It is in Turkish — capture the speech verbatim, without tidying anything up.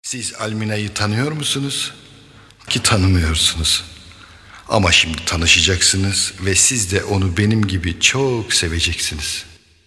Siz Almina'yı tanıyor musunuz? Ki tanımıyorsunuz. Ama şimdi tanışacaksınız ve siz de onu benim gibi çok seveceksiniz.